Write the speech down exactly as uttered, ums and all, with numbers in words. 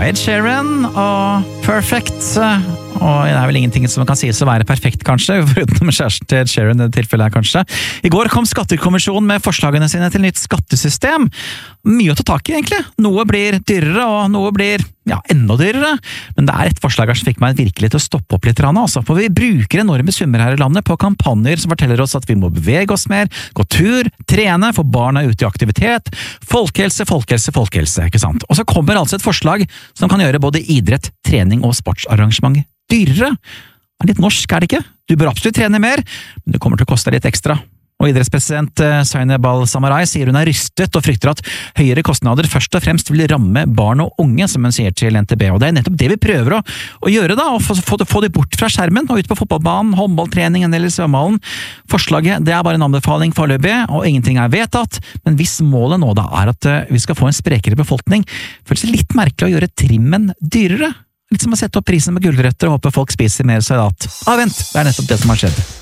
var Ed Sheeran og Perfect, og det er vel ingenting som kan sies å være perfekt kanskje, foruten med kjæresten til Ed Sheeran i det tilfellet her kanskje. I går kom Skattekommisjonen med forslagene sine til nytt skattesystem. Mye å ta tak i egentlig. Noe blir dyrere, og noe blir ja, enda dyrere. Men det er et forslag her som fikk meg virkelig til å stoppe opp litt, altså, for vi bruker enorme summer her i landet på kampanjer som forteller oss at vi må bevege oss mer, gå tur, trene, få barna ut i aktivitet, folkehelse, folkehelse, folkehelse, ikke sant? Og så kommer altså et forslag som kan gjøre både idrett, trening og sportsarrangement dyrere. Det er litt norsk, er det ikke? Du bør absolutt trene mer, men det kommer til å koste litt ekstra. Og idrettspresident Zainab Al-Samarai sier hun er rystet og frykter at høyere kostnader først og fremst vil ramme barn og unge, som hun sier til N T B. Og det er nettopp det vi prøver å, å gjøre da, å få, få, få det bort fra skjermen og ut på fotballbanen, håndballtrening eller svømmehallen. Forslaget det er bare en anbefaling foreløpig, og ingenting er vedtatt, men hvis målet nå da er at vi skal få en sprekere befolkning, føles det litt merkelig å gjøre trimmen dyrere. Litt som å sette opp prisen med gulrøtter og håpe folk spiser mer salat. Ah, vent, det er nettopp det som har skjedd.